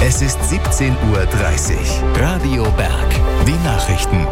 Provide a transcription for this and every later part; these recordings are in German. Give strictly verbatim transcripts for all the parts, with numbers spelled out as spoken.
Es ist siebzehn Uhr dreißig. Radio Berg. Die Nachrichten.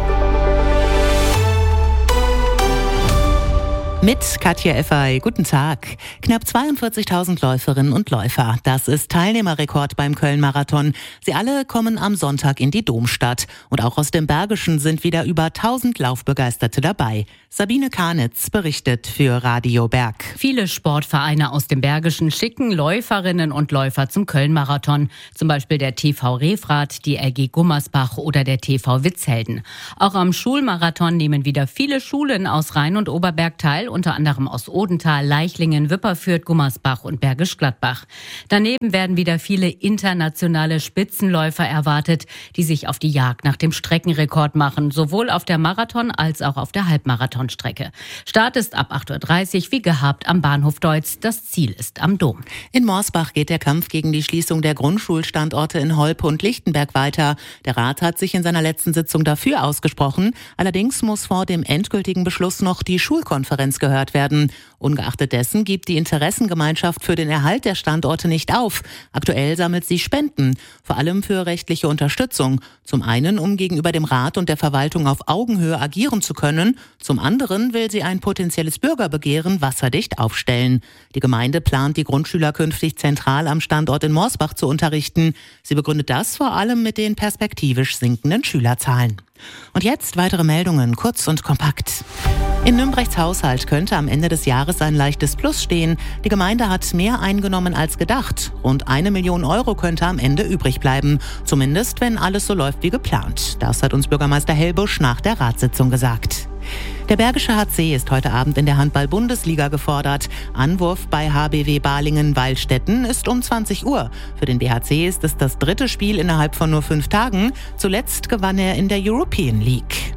Mit Katja Effey, guten Tag. Knapp zweiundvierzigtausend Läuferinnen und Läufer. Das ist Teilnehmerrekord beim Köln-Marathon. Sie alle kommen am Sonntag in die Domstadt. Und auch aus dem Bergischen sind wieder über tausend Laufbegeisterte dabei. Sabine Karnitz berichtet für Radio Berg. Viele Sportvereine aus dem Bergischen schicken Läuferinnen und Läufer zum Köln-Marathon. Zum Beispiel der T V Refrath, die R G Gummersbach oder der T V Witzhelden. Auch am Schulmarathon nehmen wieder viele Schulen aus Rhein- und Oberberg teil, unter anderem aus Odenthal, Leichlingen, Wipperfürth, Gummersbach und Bergisch Gladbach. Daneben werden wieder viele internationale Spitzenläufer erwartet, die sich auf die Jagd nach dem Streckenrekord machen, sowohl auf der Marathon- als auch auf der Halbmarathonstrecke. Start ist ab acht Uhr dreißig, wie gehabt, am Bahnhof Deutz. Das Ziel ist am Dom. In Morsbach geht der Kampf gegen die Schließung der Grundschulstandorte in Holpe und Lichtenberg weiter. Der Rat hat sich in seiner letzten Sitzung dafür ausgesprochen. Allerdings muss vor dem endgültigen Beschluss noch die Schulkonferenz gehört werden. Ungeachtet dessen gibt die Interessengemeinschaft für den Erhalt der Standorte nicht auf. Aktuell sammelt sie Spenden, vor allem für rechtliche Unterstützung. Zum einen, um gegenüber dem Rat und der Verwaltung auf Augenhöhe agieren zu können. Zum anderen will sie ein potenzielles Bürgerbegehren wasserdicht aufstellen. Die Gemeinde plant, die Grundschüler künftig zentral am Standort in Morsbach zu unterrichten. Sie begründet das vor allem mit den perspektivisch sinkenden Schülerzahlen. Und jetzt weitere Meldungen, kurz und kompakt. In Nümbrechts Haushalt könnte am Ende des Jahres ein leichtes Plus stehen. Die Gemeinde hat mehr eingenommen als gedacht. Rund eine Million Euro könnte am Ende übrig bleiben. Zumindest, wenn alles so läuft wie geplant. Das hat uns Bürgermeister Hellbusch nach der Ratssitzung gesagt. Der Bergische H C ist heute Abend in der Handball-Bundesliga gefordert. Anwurf bei H B W Balingen-Waldstätten ist um zwanzig Uhr. Für den B H C ist es das dritte Spiel innerhalb von nur fünf Tagen. Zuletzt gewann er in der European League.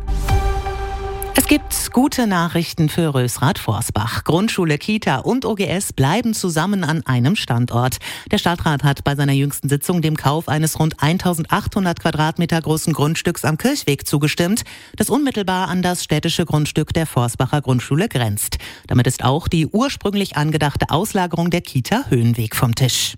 Es gibt gute Nachrichten für Rösrath-Forsbach. Grundschule, Kita und O G S bleiben zusammen an einem Standort. Der Stadtrat hat bei seiner jüngsten Sitzung dem Kauf eines rund eintausendachthundert Quadratmeter großen Grundstücks am Kirchweg zugestimmt, das unmittelbar an das städtische Grundstück der Forsbacher Grundschule grenzt. Damit ist auch die ursprünglich angedachte Auslagerung der Kita Höhenweg vom Tisch.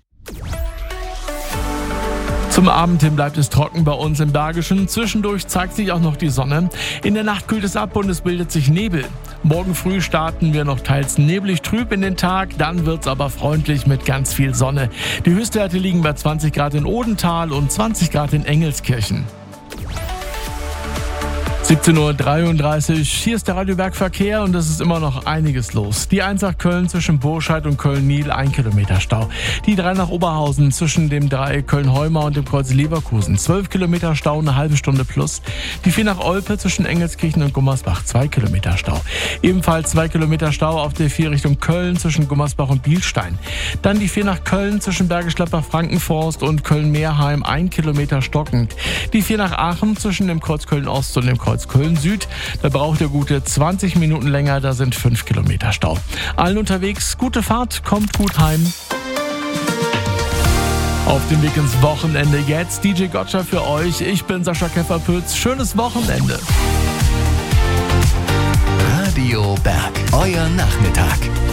Zum Abend hin bleibt es trocken bei uns im Bergischen. Zwischendurch zeigt sich auch noch die Sonne. In der Nacht kühlt es ab und es bildet sich Nebel. Morgen früh starten wir noch teils neblig trüb in den Tag. Dann wird's aber freundlich mit ganz viel Sonne. Die Höchstwerte liegen bei zwanzig Grad in Odenthal und zwanzig Grad in Engelskirchen. siebzehn Uhr dreiunddreißig, hier ist der Radio Berg Verkehr und es ist immer noch einiges los. Die eins nach Köln zwischen Burscheid und Köln-Niel, ein Kilometer Stau. Die drei nach Oberhausen zwischen dem Dreieck Köln-Heumar und dem Kreuz Leverkusen, zwölf Kilometer Stau, eine halbe Stunde plus. Die vier nach Olpe zwischen Engelskirchen und Gummersbach, zwei Kilometer Stau. Ebenfalls zwei Kilometer Stau auf der vier Richtung Köln zwischen Gummersbach und Bielstein. Dann die vier nach Köln zwischen Bergisch Gladbach, Frankenforst und Köln-Meerheim, ein Kilometer stockend. Die vier nach Aachen zwischen dem Kreuz Köln-Ost und dem Kreuz Köln-Süd. Da braucht ihr gute zwanzig Minuten länger, da sind fünf Kilometer Stau. Allen unterwegs, gute Fahrt, kommt gut heim. Auf dem Weg ins Wochenende jetzt D J Gotcha für euch. Ich bin Sascha Kefferpütz. Schönes Wochenende. Radio Berg, euer Nachmittag.